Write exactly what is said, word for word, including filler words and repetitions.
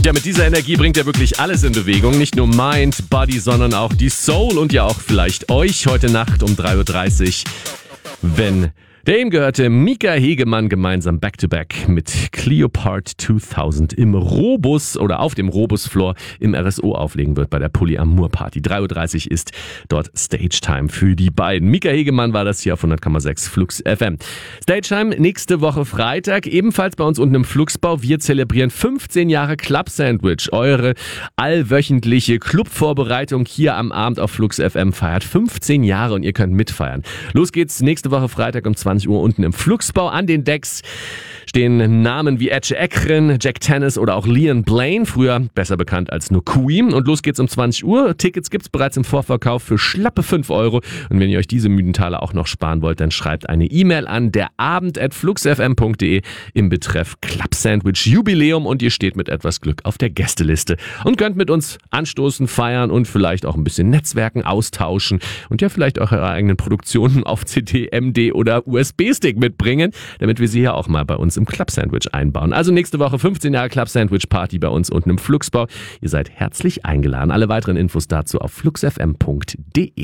Ja, mit dieser Energie bringt er wirklich alles in Bewegung. Nicht nur Mind, Body, sondern auch die Soul und ja auch vielleicht euch heute Nacht um drei Uhr dreißig, wenn der ihm gehörte Mika Hegemann gemeinsam Back-to-Back mit Cleopard zweitausend im Robus oder auf dem Robus-Floor im R S O auflegen wird bei der Polyamour-Party. drei Uhr dreißig ist dort Stage-Time für die beiden. Mika Hegemann war das hier auf hundert Komma sechs Flux F M. Stage-Time nächste Woche Freitag, ebenfalls bei uns unten im Fluxbau. Wir zelebrieren fünfzehn Jahre Club Sandwich. Eure allwöchentliche Clubvorbereitung hier am Abend auf Flux F M feiert fünfzehn Jahre und ihr könnt mitfeiern. Los geht's nächste Woche Freitag um zwanzig Uhr unten im Fluxbau. An den Decks stehen Namen wie Ece Ekren, Jack Tennis oder auch Leon Blaine, früher besser bekannt als nur Queen. Und los geht's um zwanzig Uhr. Tickets gibt's bereits im Vorverkauf für schlappe fünf Euro. Und wenn ihr euch diese müden Taler auch noch sparen wollt, dann schreibt eine E-Mail an derabend at fluxfm punkt de im Betreff Club Sandwich Jubiläum und ihr steht mit etwas Glück auf der Gästeliste und könnt mit uns anstoßen, feiern und vielleicht auch ein bisschen netzwerken, austauschen und ja vielleicht auch eure eigenen Produktionen auf C D, M D oder U S B-Stick mitbringen, damit wir sie hier auch mal bei uns im Club Sandwich einbauen. Also nächste Woche fünfzehn Jahre Club Sandwich Party bei uns unten im Fluxbau. Ihr seid herzlich eingeladen. Alle weiteren Infos dazu auf fluxfm punkt de.